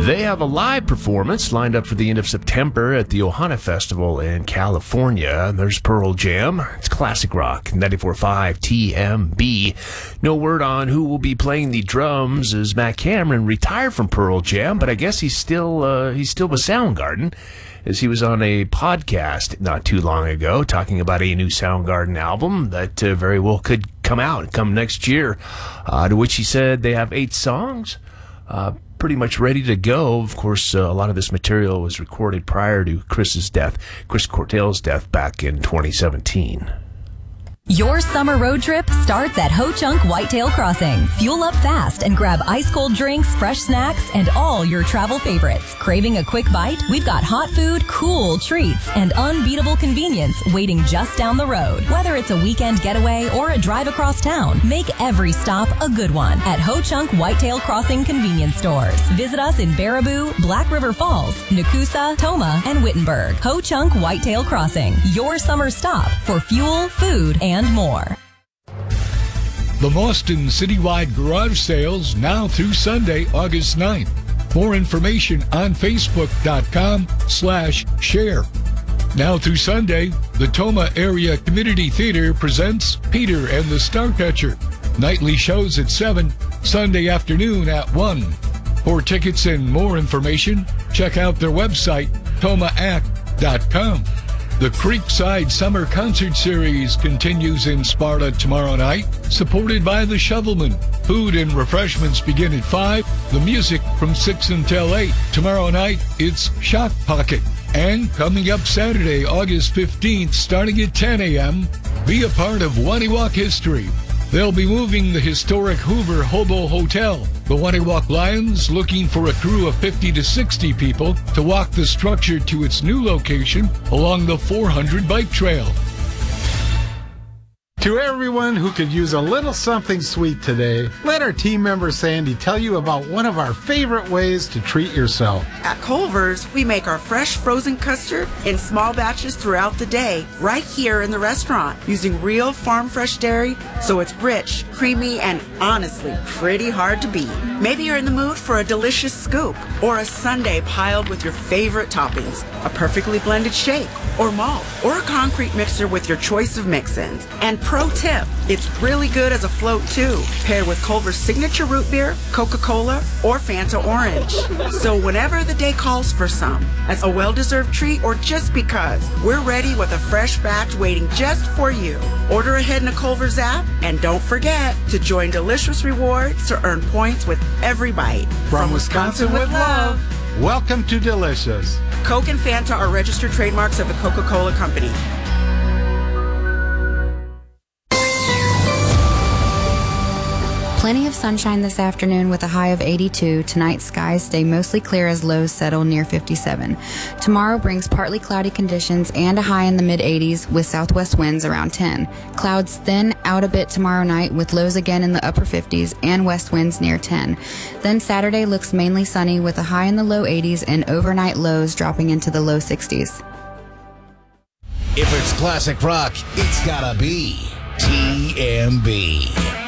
They have a live performance lined up for the end of September at the Ohana Festival in California. There's Pearl Jam. It's classic rock, 94.5 TMB. No word on who will be playing the drums as Matt Cameron retired from Pearl Jam, but I guess he's still with Soundgarden, as he was on a podcast not too long ago talking about a new Soundgarden album that very well could come next year, to which he said they have 8 songs pretty much ready to go. Of course, a lot of this material was recorded prior to Chris Cortell's death back in 2017. Your summer road trip starts at Ho Chunk Whitetail Crossing. Fuel up fast and grab ice-cold drinks, fresh snacks, and all your travel favorites. Craving a quick bite? We've got hot food, cool treats, and unbeatable convenience waiting just down the road. Whether it's a weekend getaway or a drive across town, make every stop a good one at Ho Chunk Whitetail Crossing convenience stores. Visit us in Baraboo, Black River Falls, Nakusa, Toma, and Wittenberg. Ho Chunk Whitetail Crossing, your summer stop for fuel, food, and more. The Boston Citywide Garage Sales now through Sunday, August 9th. More information on Facebook.com/share. Now through Sunday, the Toma Area Community Theater presents Peter and the Starcatcher. Nightly shows at 7, Sunday afternoon at 1. For tickets and more information, check out their website, tomaact.com. The Creekside Summer Concert Series continues in Sparta tomorrow night, supported by the Shovelman. Food and refreshments begin at 5, the music from 6 until 8. Tomorrow night, it's Shock Pocket. And coming up Saturday, August 15th, starting at 10 a.m., be a part of Waniwak history. They'll be moving the historic Hoover Hobo Hotel. The Waniwak Lions looking for a crew of 50 to 60 people to walk the structure to its new location along the 400 bike trail. To everyone who could use a little something sweet today, let our team member Sandy tell you about one of our favorite ways to treat yourself. At Culver's, we make our fresh frozen custard in small batches throughout the day, right here in the restaurant, using real farm fresh dairy, so it's rich, creamy, and honestly, pretty hard to beat. Maybe you're in the mood for a delicious scoop, or a sundae piled with your favorite toppings, a perfectly blended shake, or malt, or a concrete mixer with your choice of mix-ins. And pro tip, it's really good as a float too, paired with Culver's signature root beer, Coca-Cola, or Fanta Orange. So whenever the day calls for some, as a well-deserved treat or just because, we're ready with a fresh batch waiting just for you. Order ahead in the Culver's app, and don't forget to join Delicious Rewards to earn points with every bite. From Wisconsin with love, welcome to Delicious. Coke and Fanta are registered trademarks of the Coca-Cola Company. Plenty of sunshine this afternoon with a high of 82. Tonight, skies stay mostly clear as lows settle near 57. Tomorrow brings partly cloudy conditions and a high in the mid-80s with southwest winds around 10. Clouds thin out a bit tomorrow night with lows again in the upper 50s and west winds near 10. Then Saturday looks mainly sunny with a high in the low 80s and overnight lows dropping into the low 60s. If it's classic rock, it's gotta be TMB.